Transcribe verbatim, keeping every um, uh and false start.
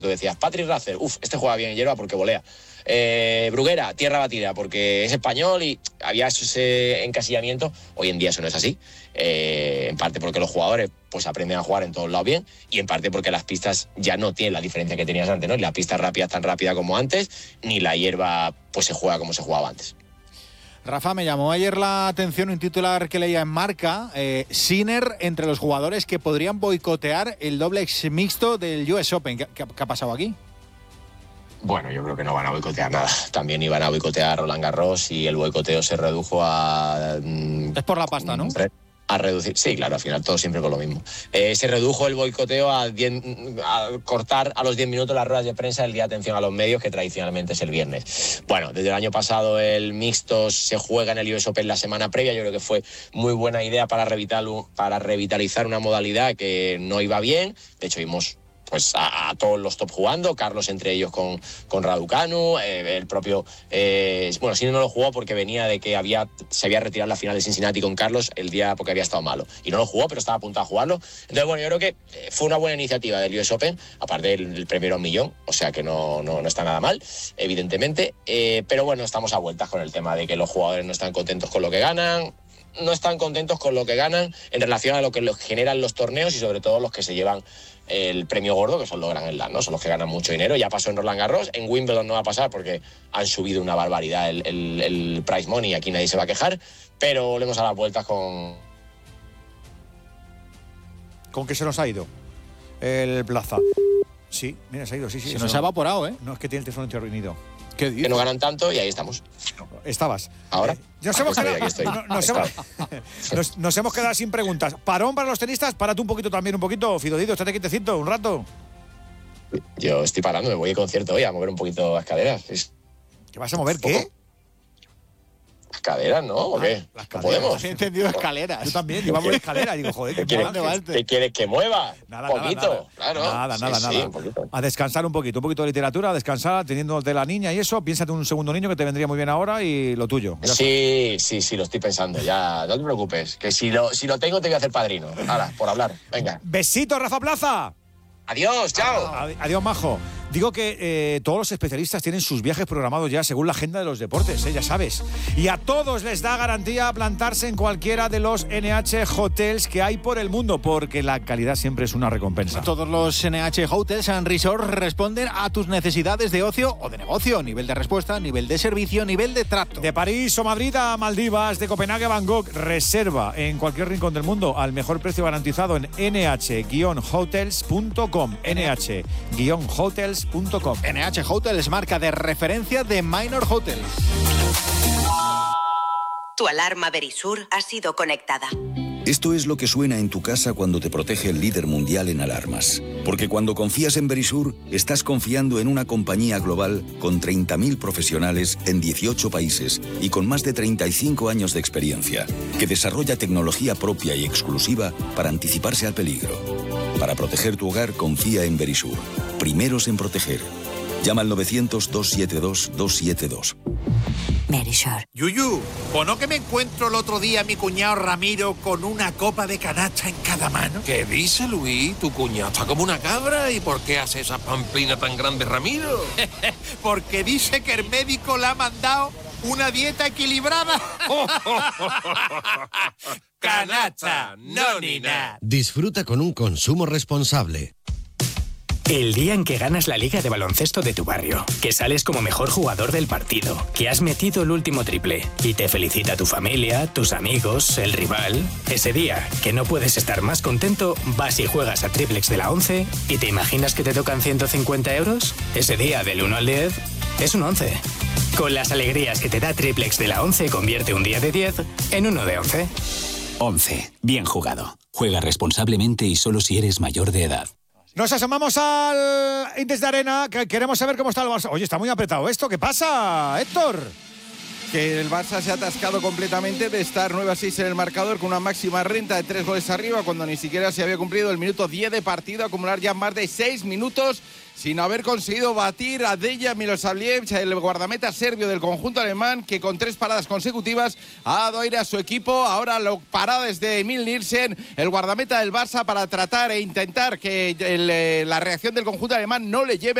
Tú decías, Patrick Racer, uff, este juega bien en hierba porque volea. Eh, Bruguera, tierra batida porque es español y había ese encasillamiento. Hoy en día eso no es así. Eh, en parte porque los jugadores pues aprenden a jugar en todos lados bien y en parte porque las pistas ya no tienen la diferencia que tenías antes, ¿no? Ni la pista rápida tan rápida como antes, ni la hierba pues se juega como se jugaba antes. Rafa, me llamó ayer la atención un titular que leía en Marca, eh, Sinner entre los jugadores que podrían boicotear el dobles mixto del U S Open. ¿Qué, qué, qué ha pasado aquí? Bueno, yo creo que no van a boicotear nada. También iban a boicotear a Roland Garros y el boicoteo se redujo a... Mm, es por la pasta, ¿no? A reducir, sí, claro, al final todo siempre con lo mismo. Eh, se redujo el boicoteo a, diez, a cortar a los diez minutos las ruedas de prensa del día de atención a los medios, que tradicionalmente es el viernes. Bueno, desde el año pasado el mixto se juega en el U S Open la semana previa. Yo creo que fue muy buena idea para, revital, para revitalizar una modalidad que no iba bien. De hecho, vimos pues a, a todos los top jugando, Carlos entre ellos con, con Raducanu, eh, el propio... Eh, bueno, Sinner no lo jugó porque venía de que había se había retirado la final de Cincinnati con Carlos el día porque había estado malo. Y no lo jugó, pero estaba a punto de jugarlo. Entonces, bueno, yo creo que fue una buena iniciativa del U S Open, aparte del, del premio a un millón, o sea que no, no, no está nada mal, evidentemente. Eh, pero bueno, estamos a vueltas con el tema de que los jugadores no están contentos con lo que ganan, no están contentos con lo que ganan en relación a lo que los generan los torneos y sobre todo los que se llevan el premio gordo, que son los Grand Slam, ¿no? Son los que ganan mucho dinero. Ya pasó en Roland Garros, en Wimbledon no va a pasar porque han subido una barbaridad el, el, el prize money y aquí nadie se va a quejar, pero volvemos a las vueltas con... ¿Con qué se nos ha ido el Plaza? Sí, mira, se ha ido, sí, sí. Se nos ha evaporado, ¿eh? No, es que tiene el teléfono intervenido. ¿Qué dices? Que no ganan tanto y ahí estamos. Estabas. ¿Ahora? Eh, nos, hemos ah, quedado, aquí estoy. no, nos, hemos, nos, nos hemos quedado sin preguntas. Parón para los tenistas, párate un poquito también, un poquito, Fidodido, estate quietecito, un rato. Yo estoy parando, me voy de concierto hoy a mover un poquito las caderas. Es... ¿Qué vas a mover? ¿Qué? Las caderas, ¿no? ¿O qué? Las ¿No podemos? He entendido escaleras. Yo también, yo iba a mover escaleras. Digo, joder, ¿qué quieres, que, ¿qué quieres que mueva? Nada, un poquito, nada, nada. claro. Nada, nada, sí, nada. Sí, un poquito. A descansar un poquito, un poquito de literatura, a descansar, teniendo de la niña y eso. Piénsate un segundo niño que te vendría muy bien ahora y lo tuyo. Ya sí, está. sí, sí, lo estoy pensando. Ya, no te preocupes. Que si lo, si lo tengo, te voy a hacer padrino. Ahora, por hablar. Venga. Besito, Rafa Plaza. Adiós, chao. Adiós, majo. Digo que eh, todos los especialistas tienen sus viajes programados ya según la agenda de los deportes, ¿eh? Ya sabes. Y a todos les da garantía plantarse en cualquiera de los N H Hotels que hay por el mundo, porque la calidad siempre es una recompensa. Todos los N H Hotels and Resorts responden a tus necesidades de ocio o de negocio. Nivel de respuesta, nivel de servicio, nivel de trato. De París o Madrid a Maldivas, de Copenhague a Bangkok, reserva en cualquier rincón del mundo al mejor precio garantizado en N H hotels punto com. N H hotels punto com. N H Hotels, marca de referencia de Minor Hotels. Tu alarma Verisur ha sido conectada. Esto es lo que suena en tu casa cuando te protege el líder mundial en alarmas. Porque cuando confías en Verisur, estás confiando en una compañía global con treinta mil profesionales en dieciocho países y con más de treinta y cinco años de experiencia, que desarrolla tecnología propia y exclusiva para anticiparse al peligro. Para proteger tu hogar, confía en Verisur. Primeros en proteger. Llama al novecientos, doscientos setenta y dos, doscientos setenta y dos. Verisur. Yuyu, ¿o no que me encuentro el otro día a mi cuñado Ramiro con una copa de canacha en cada mano? ¿Qué dice, Luis? Tu cuñado está como una cabra. ¿Y por qué hace esa pamplina tan grande, Ramiro? Porque dice que el médico le ha mandado una dieta equilibrada. Canacha, no ni nada. Disfruta con un consumo responsable. El día en que ganas la liga de baloncesto de tu barrio, que sales como mejor jugador del partido, que has metido el último triple y te felicita tu familia, tus amigos, el rival. Ese día, que no puedes estar más contento, vas y juegas a Triplex de la once y te imaginas que te tocan ciento cincuenta euros. Ese día, del uno al diez, es un once. Con las alegrías que te da Triplex de la once, convierte un día de diez en uno de once. once. Bien jugado. Juega responsablemente y solo si eres mayor de edad. Nos asomamos al Indes de Arena, que queremos saber cómo está el Barça. Oye, está muy apretado esto. ¿Qué pasa, Héctor? que el Barça se ha atascado completamente de estar nueve a seis en el marcador con una máxima renta de tres goles arriba cuando ni siquiera se había cumplido el minuto diez de partido, acumular ya más de seis minutos sin haber conseguido batir a Dejan Milosavljević, el guardameta serbio del conjunto alemán, que con tres paradas consecutivas ha dado aire a su equipo. Ahora lo para desde Emil Nielsen, el guardameta del Barça, para tratar e intentar que el, la reacción del conjunto alemán no le lleve